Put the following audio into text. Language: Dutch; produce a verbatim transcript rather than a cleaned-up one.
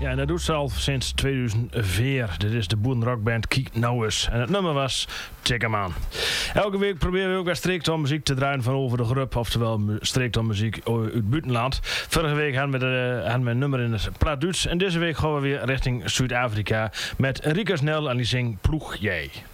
Ja, en dat doet ze al sinds tweeduizend vier. Dit is de boerenrockband Kiek Nou eens. En het nummer was Check 'em aan. Elke week proberen we ook weer streektom muziek te draaien van over de grup. Oftewel streektom muziek uit het buitenland. Vorige week hadden we, de, hadden we een nummer in het plaat Duits. En deze week gaan we weer richting Zuid-Afrika met Rika Snel en die zingt Ploeg Jij.